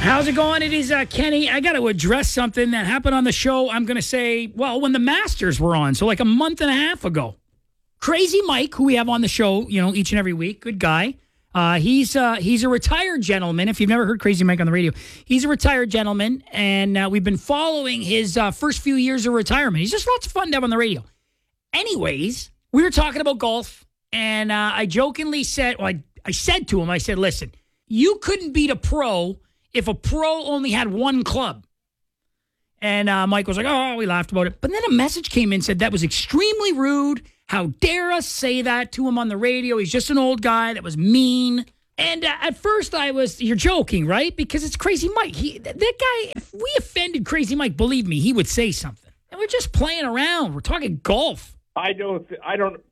How's it going? It is Kenny. I got to address something that happened on the show. I'm going to say, well, when the Masters were on, so like a month and a half ago. Crazy Mike, who we have on the show, each and every week, good guy. He's a retired gentleman. If you've never heard Crazy Mike on the radio, he's a retired gentleman, and we've been following his first few years of retirement. He's just lots of fun to have on the radio. Anyways, we were talking about golf, and I jokingly said, I said to him, I said, listen, you couldn't beat a pro if a pro only had one club. And Mike was like, oh, we laughed about it. But then a message came in and said that was extremely rude. How dare us say that to him on the radio? He's just an old guy. That was mean. And at first you're joking, right? Because it's Crazy Mike. That guy, if we offended Crazy Mike, believe me, he would say something. And we're just playing around. We're talking golf. I don't say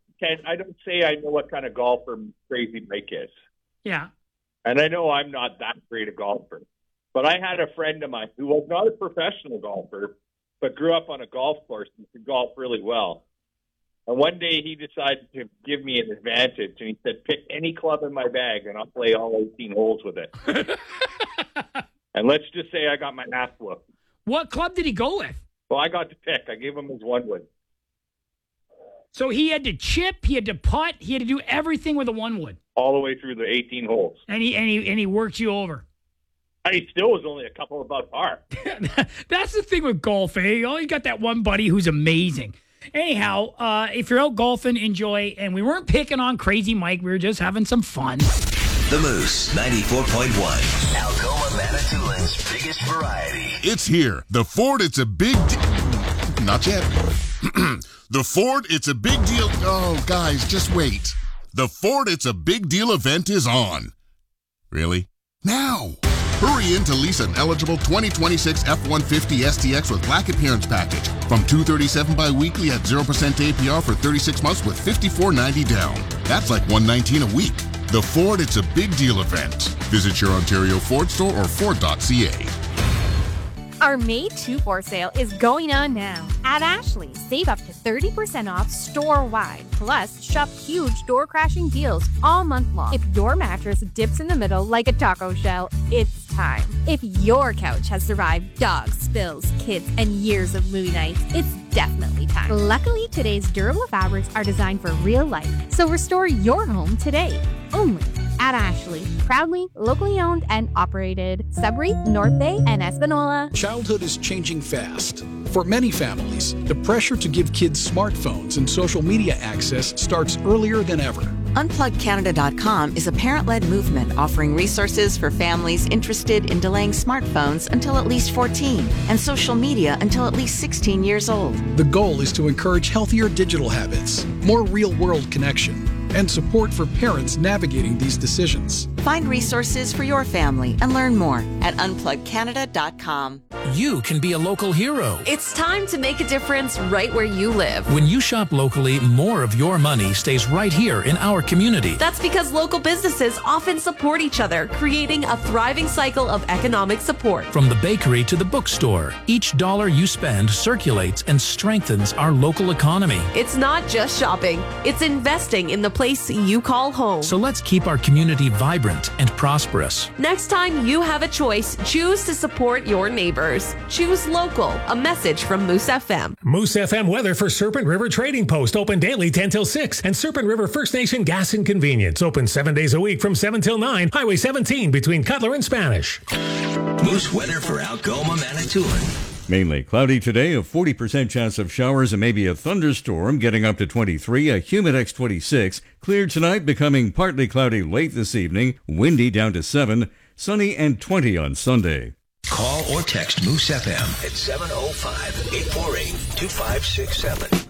I know what kind of golfer Crazy Mike is. Yeah. And I know I'm not that great a golfer. But I had a friend of mine who was not a professional golfer, but grew up on a golf course and could golf really well. And one day he decided to give me an advantage, and he said, pick any club in my bag, and I'll play all 18 holes with it. And let's just say I got my ass whooped. What club did he go with? Well, I got to pick. I gave him his one wood. So he had to chip, he had to putt, he had to do everything with a one wood. All the way through the 18 holes. And he worked you over. I still was only a couple above par. That's the thing with golf, eh? You only got that one buddy who's amazing. Anyhow, if you're out golfing, enjoy. And we weren't picking on Crazy Mike. We were just having some fun. The Moose, 94.1. Algoma, Manitoulин's biggest variety. It's here. The Ford, it's a big Not yet. The Ford, it's a big deal. Oh, guys, just wait. The Ford, it's a big deal event is on. Really? Now. Hurry in to lease an eligible 2026 F-150 STX with Black Appearance Package from $237 bi-weekly at 0% APR for 36 months with $54.90 down. That's like $119 a week. The Ford, it's a big deal event. Visit your Ontario Ford store or Ford.ca. Our May 2-4 sale is going on now. At Ashley, save up to 30% off store-wide. Plus, shop huge door-crashing deals all month long. If your mattress dips in the middle like a taco shell, it's time. If your couch has survived dogs, spills, kids, and years of movie nights, it's definitely time. Luckily, today's durable fabrics are designed for real life, so restore your home today. Only at Ashley. Proudly, locally owned and operated. Sudbury, North Bay, and Espanola. Childhood is changing fast. For many families, the pressure to give kids smartphones and social media access starts earlier than ever. UnplugCanada.com is a parent-led movement offering resources for families interested in delaying smartphones until at least 14 and social media until at least 16 years old. The goal is to encourage healthier digital habits, more real-world connection, and support for parents navigating these decisions. Find resources for your family and learn more at UnplugCanada.com. You can be a local hero. It's time to make a difference right where you live. When you shop locally, more of your money stays right here in our community. That's because local businesses often support each other, creating a thriving cycle of economic support. From the bakery to the bookstore, each dollar you spend circulates and strengthens our local economy. It's not just shopping, it's investing in the place you call home. So let's keep our community vibrant and prosperous. Next time you have a choice, choose to support your neighbors. Choose local. A message from Moose FM. Moose FM weather for Serpent River Trading Post. Open daily 10 till 6. And Serpent River First Nation Gas and Convenience. Open 7 days a week from 7 till 9. Highway 17 between Cutler and Spanish. Moose weather for Algoma, Manitoulin. Mainly cloudy today, a 40% chance of showers and maybe a thunderstorm, getting up to 23, a Humidex 26. Clear tonight, becoming partly cloudy late this evening, windy down to 7, sunny and 20 on Sunday. Call or text Moose FM at 705-848-2567.